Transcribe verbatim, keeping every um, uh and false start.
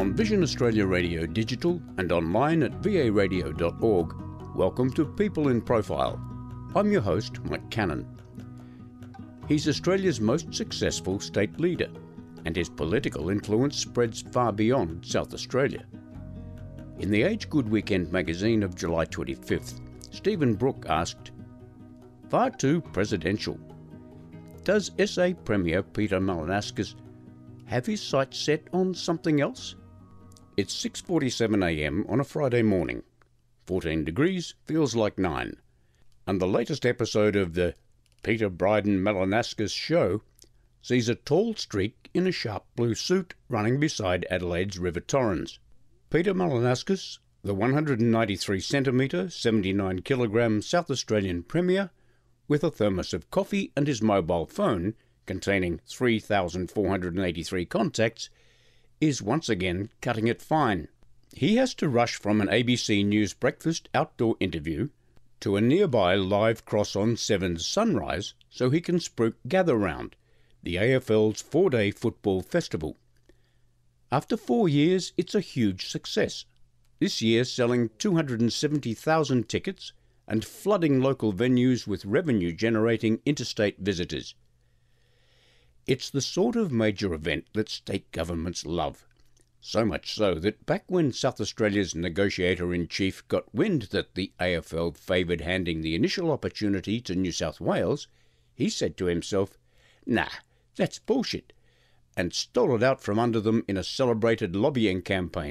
On Vision Australia Radio Digital and online at v a radio dot org, welcome to People in Profile. I'm your host, Mike Cannon. He's Australia's most successful state leader, and his political influence spreads far beyond South Australia. In the Age Good Weekend magazine of July twenty-fifth, Stephen Brooke asked, "Far too presidential. Does S A Premier Peter Malinauskas have his sights set on something else?" It's six forty-seven a m on a Friday morning. fourteen degrees feels like nine. And the latest episode of the Peter Bryden Malinauskas show sees a tall streak in a sharp blue suit running beside Adelaide's River Torrens. Peter Malinauskas, the one hundred ninety-three centimetre, seventy-nine kilogram South Australian Premier, with a thermos of coffee and his mobile phone containing three thousand four hundred eighty-three contacts, is once again cutting it fine. He has to rush from an A B C News breakfast outdoor interview to a nearby live cross-on Sevens sunrise so he can spruik Gather Round, the A F L's four-day football festival. After four years, it's a huge success, this year selling two hundred seventy thousand tickets and flooding local venues with revenue-generating interstate visitors. It's the sort of major event that state governments love, so much so that back when South Australia's Negotiator-in-Chief got wind that the A F L favoured handing the initial opportunity to New South Wales, he said to himself, "Nah, that's bullshit," and stole it out from under them in a celebrated lobbying campaign.